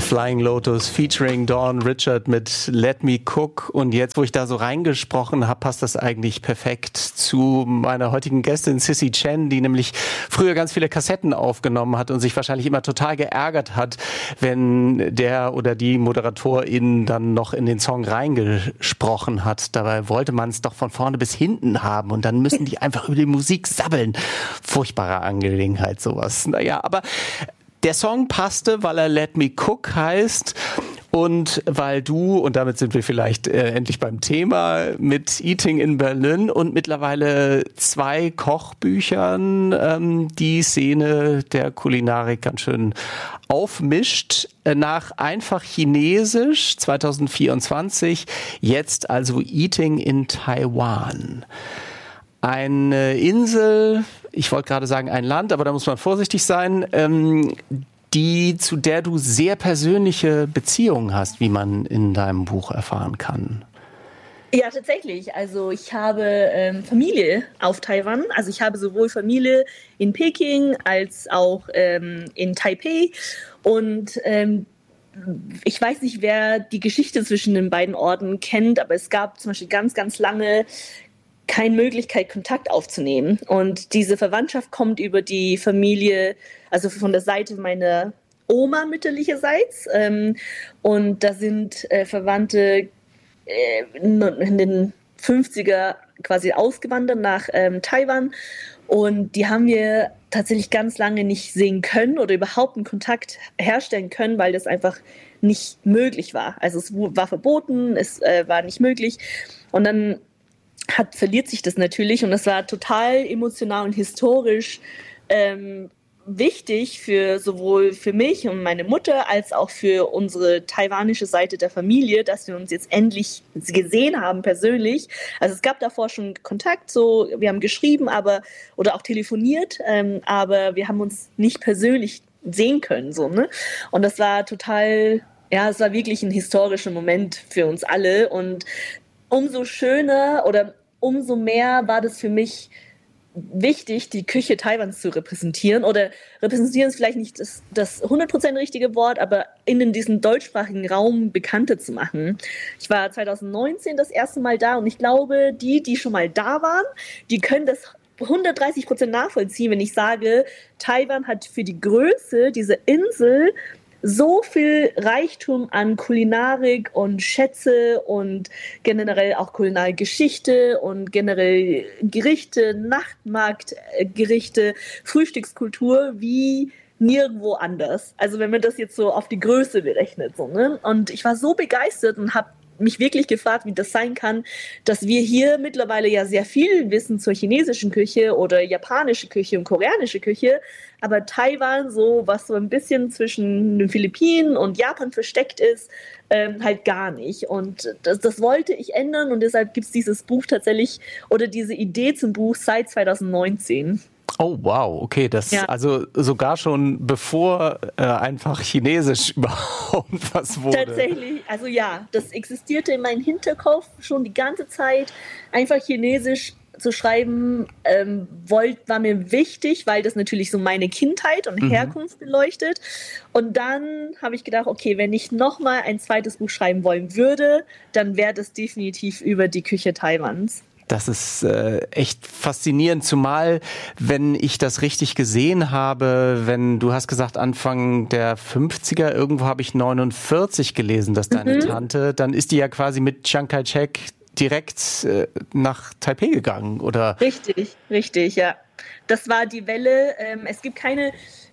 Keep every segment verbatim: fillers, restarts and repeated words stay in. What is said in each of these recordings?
Flying Lotus featuring Dawn Richard mit Let Me Cook. Und jetzt, wo ich da so reingesprochen habe, passt das eigentlich perfekt zu meiner heutigen Gästin Sissy Chen, die nämlich früher ganz viele Kassetten aufgenommen hat und sich wahrscheinlich immer total geärgert hat, wenn der oder die Moderatorin dann noch in den Song reingesprochen hat. Dabei wollte man es doch von vorne bis hinten haben und dann müssen die einfach über die Musik sabbeln. Furchtbare Angelegenheit, sowas. Naja, aber der Song passte, weil er Let Me Cook heißt und weil du, und damit sind wir vielleicht äh, endlich beim Thema, mit Eating in Berlin und mittlerweile zwei Kochbüchern ähm, die Szene der Kulinarik ganz schön aufmischt. Nach Einfach Chinesisch zwanzig vierundzwanzig, jetzt also Eating in Taiwan. Eine Insel, ich wollte gerade sagen ein Land, aber da muss man vorsichtig sein, ähm, die, zu der du sehr persönliche Beziehungen hast, wie man in deinem Buch erfahren kann. Ja, tatsächlich. Also ich habe ähm, Familie auf Taiwan. Also ich habe sowohl Familie in Peking als auch ähm, in Taipei. Und ähm, ich weiß nicht, wer die Geschichte zwischen den beiden Orten kennt, aber es gab zum Beispiel ganz, ganz lange keine Möglichkeit, Kontakt aufzunehmen. Und diese Verwandtschaft kommt über die Familie, also von der Seite meiner Oma mütterlicherseits. Ähm, und da sind äh, Verwandte äh, in den fünfziger quasi ausgewandert nach ähm, Taiwan. Und die haben wir tatsächlich ganz lange nicht sehen können oder überhaupt einen Kontakt herstellen können, weil das einfach nicht möglich war. Also es war verboten, es äh, war nicht möglich. Und dann Hat, verliert sich das natürlich und das war total emotional und historisch ähm, wichtig für sowohl für mich und meine Mutter als auch für unsere taiwanische Seite der Familie, dass wir uns jetzt endlich gesehen haben persönlich. Also es gab davor schon Kontakt, so wir haben geschrieben, aber oder auch telefoniert, ähm, aber wir haben uns nicht persönlich sehen können, so, ne? Und das war total, ja, es war wirklich ein historischer Moment für uns alle und umso schöner oder umso mehr war das für mich wichtig, die Küche Taiwans zu repräsentieren. Oder repräsentieren ist vielleicht nicht das, das hundert Prozent richtige Wort, aber in diesem deutschsprachigen Raum bekannter zu machen. Ich war zwanzig neunzehn das erste Mal da und ich glaube, die, die schon mal da waren, die können das hundertdreißig Prozent nachvollziehen, wenn ich sage, Taiwan hat für die Größe dieser Insel so viel Reichtum an Kulinarik und Schätze und generell auch Kulinargeschichte und generell Gerichte, Nachtmarktgerichte, Frühstückskultur wie nirgendwo anders. Also wenn man das jetzt so auf die Größe berechnet. So, ne? Und ich war so begeistert und habe mich wirklich gefragt, wie das sein kann, dass wir hier mittlerweile ja sehr viel wissen zur chinesischen Küche oder japanische Küche und koreanische Küche, aber Taiwan, so was so ein bisschen zwischen den Philippinen und Japan versteckt ist, ähm, halt gar nicht. Und das, das wollte ich ändern und deshalb gibt es dieses Buch tatsächlich oder diese Idee zum Buch seit zwanzig neunzehn. Oh wow, okay, das ja. Also sogar schon bevor äh, einfach Chinesisch überhaupt was wurde. Tatsächlich, also ja, das existierte in meinem Hinterkopf schon die ganze Zeit. Einfach Chinesisch zu schreiben ähm, wollt, war mir wichtig, weil das natürlich so meine Kindheit und mhm. Herkunft beleuchtet. Und dann habe ich gedacht, okay, wenn ich nochmal ein zweites Buch schreiben wollen würde, dann wäre das definitiv über die Küche Taiwans. Das ist äh, echt faszinierend, zumal, wenn ich das richtig gesehen habe, wenn du hast gesagt Anfang der fünfziger, irgendwo habe ich neunundvierzig gelesen, dass deine mhm. Tante, dann ist die ja quasi mit Chiang Kai-shek direkt äh, nach Taipei gegangen, oder? Richtig, richtig, ja. Das war die Welle. Ähm, es gibt keine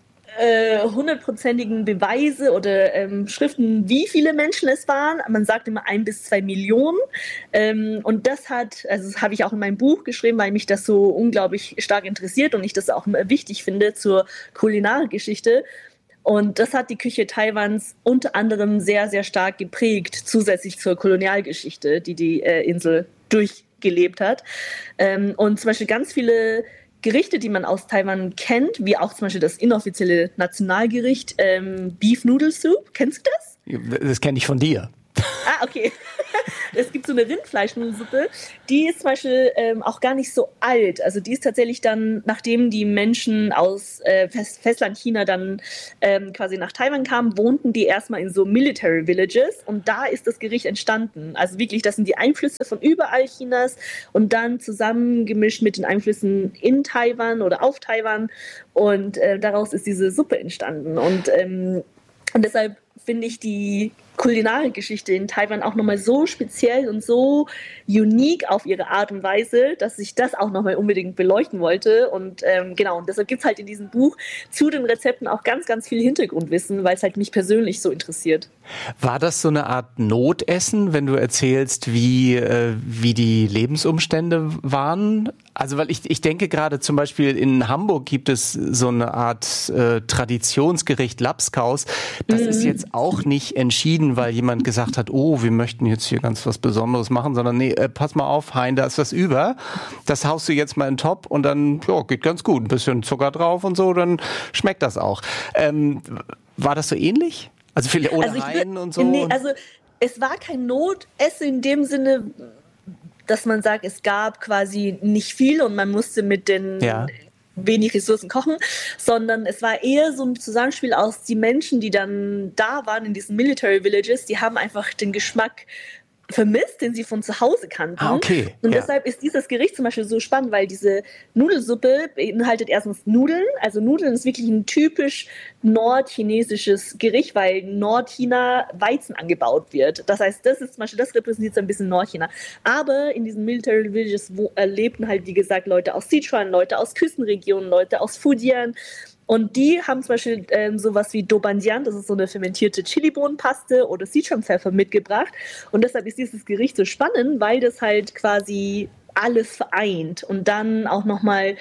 hundertprozentigen Beweise oder ähm, Schriften, wie viele Menschen es waren. Man sagt immer ein bis zwei Millionen. Ähm, und das hat, also das habe ich auch in meinem Buch geschrieben, weil mich das so unglaublich stark interessiert und ich das auch wichtig finde zur Kulinargeschichte. Und das hat die Küche Taiwans unter anderem sehr, sehr stark geprägt, zusätzlich zur Kolonialgeschichte, die die äh, Insel durchgelebt hat. Ähm, und zum Beispiel ganz viele Gerichte, die man aus Taiwan kennt, wie auch zum Beispiel das inoffizielle Nationalgericht ähm, Beef Noodle Soup. Kennst du das? Das kenne ich von dir. Ah, okay. Es gibt so eine Rindfleischnudelsuppe, die ist zum Beispiel ähm, auch gar nicht so alt. Also die ist tatsächlich dann, nachdem die Menschen aus äh, Fest Festland-China dann ähm, quasi nach Taiwan kamen, wohnten die erstmal in so Military Villages und da ist das Gericht entstanden. Also wirklich, das sind die Einflüsse von überall Chinas und dann zusammengemischt mit den Einflüssen in Taiwan oder auf Taiwan und äh, daraus ist diese Suppe entstanden. Und, ähm, und deshalb finde ich die Kulinarik-Geschichte in Taiwan auch nochmal so speziell und so unique auf ihre Art und Weise, dass ich das auch nochmal unbedingt beleuchten wollte. Und ähm, genau, und deshalb gibt es halt in diesem Buch zu den Rezepten auch ganz, ganz viel Hintergrundwissen, weil es halt mich persönlich so interessiert. War das so eine Art Notessen, wenn du erzählst, wie, äh, wie die Lebensumstände waren? Also, weil ich, ich denke gerade zum Beispiel in Hamburg gibt es so eine Art äh, Traditionsgericht Lapskaus. Das mhm. ist jetzt auch nicht entschieden, weil jemand gesagt hat, oh, wir möchten jetzt hier ganz was Besonderes machen, sondern nee, äh, pass mal auf, Hein, da ist was über. Das haust du jetzt mal in den Topf und dann, ja, geht ganz gut. Ein bisschen Zucker drauf und so, dann schmeckt das auch. Ähm, war das so ähnlich? Also viele ohne also Hein und so? Nee, also es war kein Notessen in dem Sinne, dass man sagt, es gab quasi nicht viel und man musste mit den ja. wenig Ressourcen kochen, sondern es war eher so ein Zusammenspiel aus die Menschen, die dann da waren in diesen Military Villages, die haben einfach den Geschmack vermisst, den sie von zu Hause kannten. Ah, okay. Und ja. deshalb ist dieses Gericht zum Beispiel so spannend, weil diese Nudelsuppe beinhaltet erstens Nudeln. Also Nudeln ist wirklich ein typisch nordchinesisches Gericht, weil in Nordchina Weizen angebaut wird. Das heißt, das ist zum Beispiel, das repräsentiert so ein bisschen Nordchina. Aber in diesen Military Villages wo, äh, lebten halt, wie gesagt, Leute aus Sichuan, Leute aus Küstenregionen, Leute aus Fujian. Und die haben zum Beispiel ähm, sowas wie Doubanjian, das ist so eine fermentierte Chilibohnenpaste oder Sichuan-Pfeffer mitgebracht. Und deshalb ist dieses Gericht so spannend, weil das halt quasi alles vereint und dann auch nochmal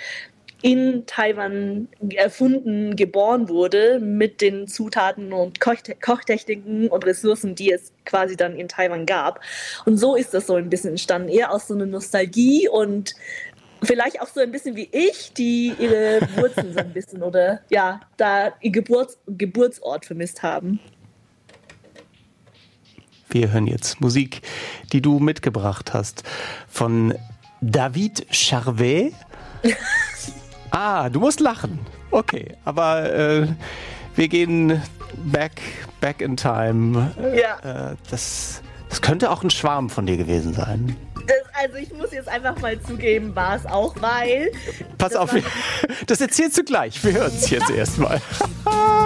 in Taiwan erfunden, geboren wurde mit den Zutaten und Kochte- Kochtechniken und Ressourcen, die es quasi dann in Taiwan gab. Und so ist das so ein bisschen entstanden, eher aus so einer Nostalgie und vielleicht auch so ein bisschen wie ich, die ihre Wurzeln so ein bisschen oder ja, da ihr Geburts- Geburtsort vermisst haben. Wir hören jetzt Musik, die du mitgebracht hast, von David Charvet. Ah, du musst lachen. Okay, aber äh, wir gehen back, back in time. Ja. Äh, das, das könnte auch ein Schwarm von dir gewesen sein. Das, also ich muss jetzt einfach mal zugeben, war es auch, weil... Pass auf, das erzählst du gleich. Wir hören es jetzt erstmal.